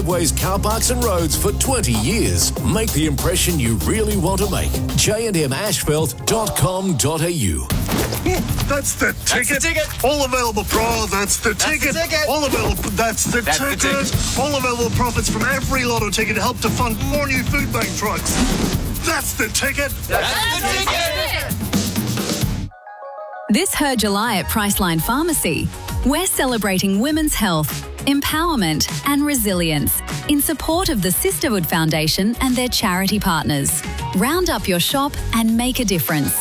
driveways, car parks and roads for 20 years. Make the impression you really want to make. jandmashveld.com.au. Yeah, that's the ticket. All available that's the ticket. All available. That's the ticket. All available profits from every lotto ticket help to fund 4 new food bank trucks. That's the ticket. That's the ticket. This Her July at Priceline Pharmacy, we're celebrating women's health, empowerment and resilience in support of the Sisterhood Foundation and their charity partners. Round up your shop and make a difference.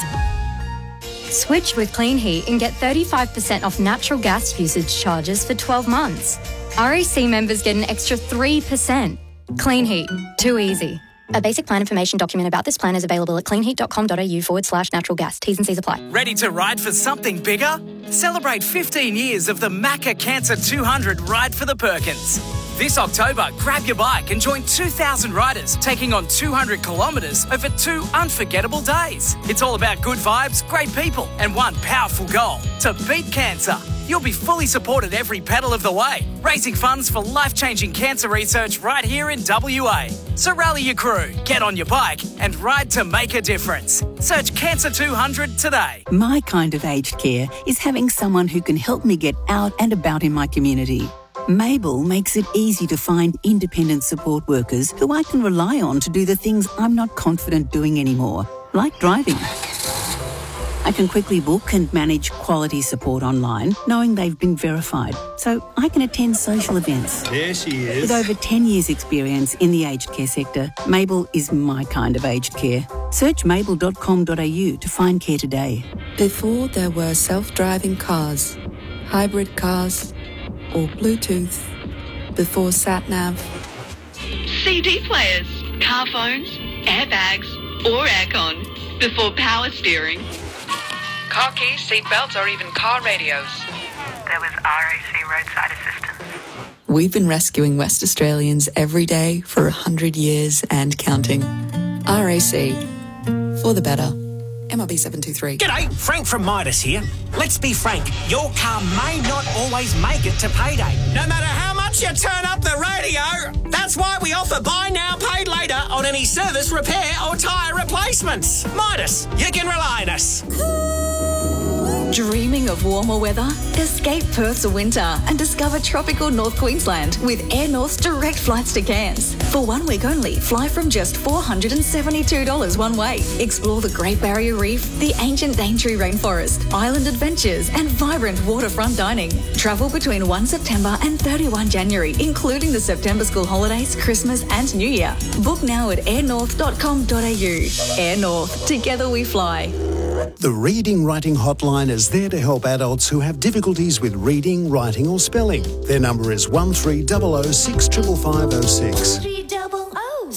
Switch with Clean Heat and get 35% off natural gas usage charges for 12 months. RAC members get an extra 3%. Clean Heat. Too easy. A basic plan information document about this plan is available at cleanheat.com.au/natural gas. T's and C's apply. Ready to ride for something bigger? Celebrate 15 years of the Macca Cancer 200 Ride for the Perkins. This October, grab your bike and join 2,000 riders taking on 200 kilometres over 2 unforgettable days. It's all about good vibes, great people and one powerful goal: to beat cancer. You'll be fully supported every pedal of the way, raising funds for life-changing cancer research right here in WA. So rally your crew, get on your bike and ride to make a difference. Search Cancer 200 today. My kind of aged care is having someone who can help me get out and about in my community. Mabel makes it easy to find independent support workers who I can rely on to do the things I'm not confident doing anymore, like driving. I can quickly book and manage quality support online, knowing they've been verified, so I can attend social events. There she is. With over 10 years' experience in the aged care sector, Mabel is my kind of aged care. Search mabel.com.au to find care today. Before there were self-driving cars, hybrid cars, or Bluetooth, before sat-nav. CD players, car phones, airbags, or aircon, before power steering. Car keys, seat belts, or even car radios. There was RAC roadside assistance. We've been rescuing West Australians every day for 100 years and counting. RAC. For the better. MRB 723. G'day, Frank from Midas here. Let's be frank, your car may not always make it to payday. No matter how much you turn up the radio, that's why we offer buy now, paid later on any service, repair or tyre replacements. Midas, you can rely on us. Dreaming of warmer weather? Escape Perth's winter and discover tropical North Queensland with Air North's direct flights to Cairns. For 1 week only, fly from just $472 one way. Explore the Great Barrier Reef, the ancient Daintree Rainforest, island adventures and vibrant waterfront dining. Travel between 1 September and 31 January, including the September school holidays, Christmas and New Year. Book now at airnorth.com.au. Air North, together we fly. The Reading Writing Hotline is there to help adults who have difficulties with reading, writing or spelling. Their number is 1300 65506. 1300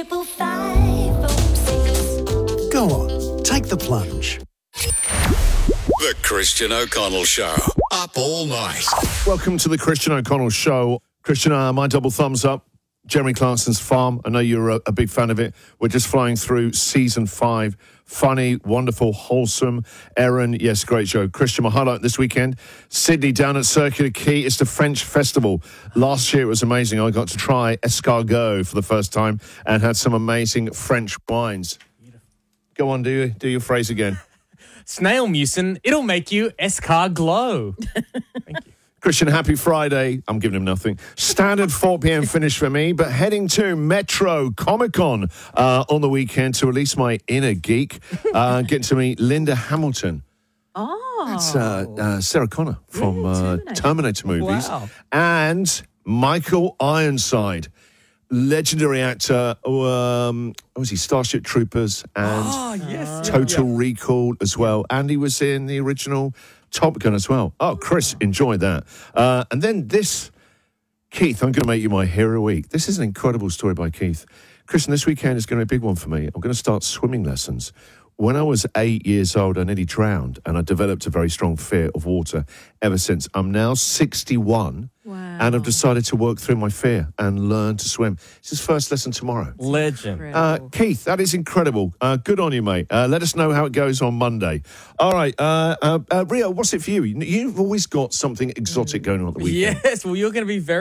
65506. Go on, take the plunge. The Christian O'Connell Show. Up all night. Welcome to the Christian O'Connell Show. Christian, my double thumbs up. Jeremy Clarkson's Farm. I know you're a big fan of it. We're just flying through season 5. Funny, wonderful, wholesome. Erin, yes, great show. Christian, my highlight this weekend, Sydney down at Circular Quay. It's the French festival. Last year it was amazing. I got to try escargot for the first time and had some amazing French wines. Go on, do your phrase again. Snail mucin, it'll make you escarglow. Thank you. Christian, happy Friday. I'm giving him nothing. Standard 4 p.m. finish for me, but heading to Metro Comic-Con on the weekend to release my inner geek. Getting to meet Linda Hamilton. Oh. That's Sarah Connor from Terminator movies. Wow. And Michael Ironside, legendary actor. What was he? Starship Troopers and Total Recall as well. And he was in the original Top Gun as well. Oh, Chris, enjoyed that. And then this, Keith, I'm going to make you my hero week. This is an incredible story by Keith. Christian, this weekend is going to be a big one for me. I'm going to start swimming lessons. When I was 8 years old, I nearly drowned, and I developed a very strong fear of water ever since. I'm now 61, and I've decided to work through my fear and learn to swim. It's his first lesson tomorrow. Legend. Keith, that is incredible. Good on you, mate. Let us know how it goes on Monday. All right, Rio, what's it for you? You've always got something exotic going on at the weekend. Yes, well, you're going to be very